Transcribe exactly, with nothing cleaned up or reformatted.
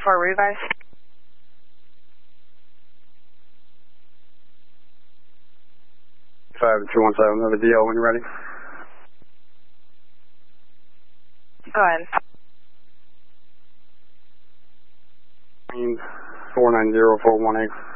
four revise. five two one seven, have a D L when you're ready. Go ahead. four nine zero four one eight.